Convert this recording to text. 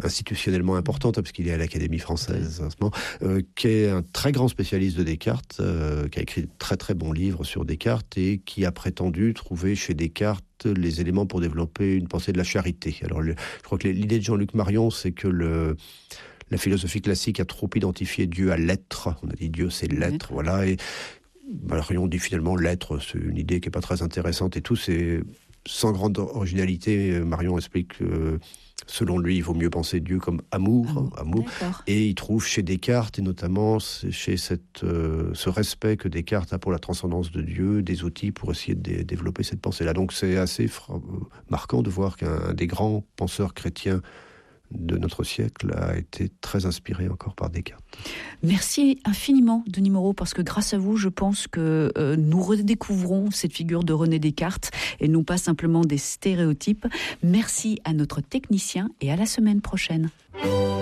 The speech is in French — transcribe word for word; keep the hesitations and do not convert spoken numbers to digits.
institutionnellement importante, parce qu'il est à l'Académie française en ce moment, euh, qui est un très grand spécialiste de Descartes, euh, qui a écrit de très très bons livres sur Descartes et qui a prétendu trouver chez Descartes les éléments pour développer une pensée de la charité. Alors, le, je crois que l'idée de Jean-Luc Marion, c'est que le, la philosophie classique a trop identifié Dieu à l'être. On a dit Dieu, c'est l'être, oui. Voilà. Et Marion dit finalement l'être, c'est une idée qui n'est pas très intéressante et tout. C'est sans grande originalité. Marion explique que selon lui, il vaut mieux penser Dieu comme amour, amour, amour. Et il trouve chez Descartes, et notamment chez cette, euh, ce respect que Descartes a pour la transcendance de Dieu, des outils pour essayer de dé- développer cette pensée-là. Donc c'est assez fra- marquant de voir qu'un des grands penseurs chrétiens de notre siècle a été très inspiré encore par Descartes. Merci infiniment, Denis Moreau, parce que grâce à vous, je pense que euh, nous redécouvrons cette figure de René Descartes et non pas simplement des stéréotypes. Merci à notre technicien et à la semaine prochaine.